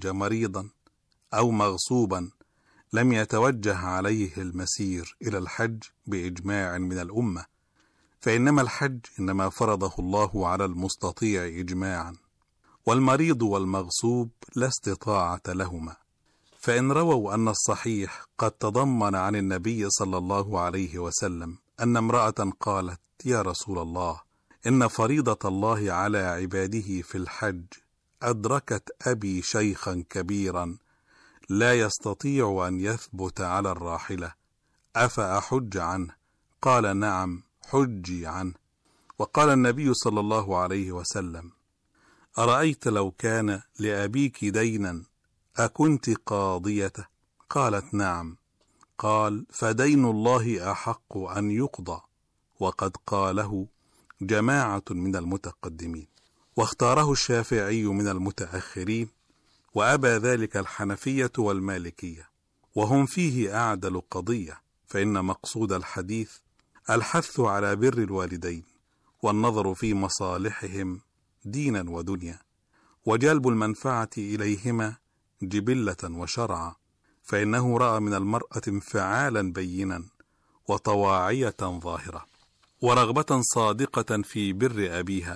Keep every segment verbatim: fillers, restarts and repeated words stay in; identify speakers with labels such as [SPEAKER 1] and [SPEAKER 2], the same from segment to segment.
[SPEAKER 1] حج مريضا أو مغصوبا لم يتوجه عليه المسير إلى الحج بإجماع من الأمة، فإنما الحج إنما فرضه الله على المستطيع إجماعا، والمريض والمغصوب لا استطاعة لهما. فإن رووا أن الصحيح قد تضمن عن النبي صلى الله عليه وسلم أن امرأة قالت: يا رسول الله، إن فريضة الله على عباده في الحج أدركت أبي شيخا كبيرا لا يستطيع أن يثبت على الراحلة، أفأحج عنه؟ قال: نعم، حجي عنه. وقال النبي صلى الله عليه وسلم: أرأيت لو كان لأبيك دينا أكنت قاضيته؟ قالت: نعم. قال: فدين الله أحق أن يقضى، وقد قاله جماعة من المتقدمين، واختاره الشافعي من المتأخرين، وأبى ذلك الحنفية والمالكية، وهم فيه أعدل قضية، فإن مقصود الحديث الحث على بر الوالدين والنظر في مصالحهم دينا ودنيا، وجلب المنفعة إليهما جبلة وشرعا، فإنه رأى من المرأة انفعالا بينا وطواعية ظاهرة ورغبة صادقة في بر أبيها،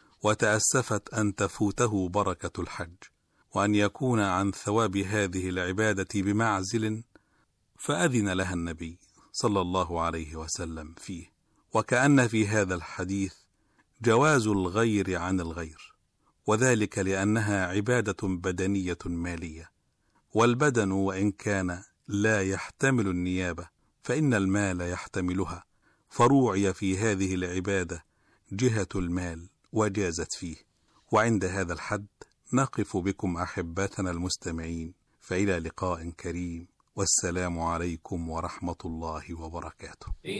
[SPEAKER 1] وتأسفت أن تفوته بركة الحج، وأن يكون عن ثواب هذه العبادة بمعزل، فأذن لها النبي صلى الله عليه وسلم فيه. وكأن في هذا الحديث جواز الغير عن الغير، وذلك لأنها عبادة بدنية مالية، والبدن وإن كان لا يحتمل النيابة فإن المال يحتملها، فروعي في هذه العبادة جهة المال وجازت فيه. وعند هذا الحد نقف بكم أحباتنا المستمعين، فإلى لقاء كريم، والسلام عليكم ورحمة الله وبركاته.